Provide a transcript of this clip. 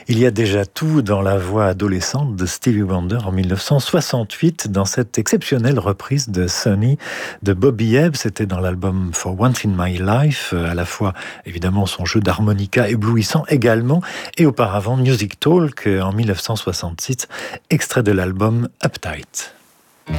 Il y a déjà tout dans la voix adolescente de Stevie Wonder en 1968 dans cette exceptionnelle reprise de Sunny de Bobby Hebb. C'était dans l'album For Once in My Life, à la fois évidemment son jeu d'harmonica éblouissant également, et auparavant Music Talk en 1966, extrait de l'album Uptight.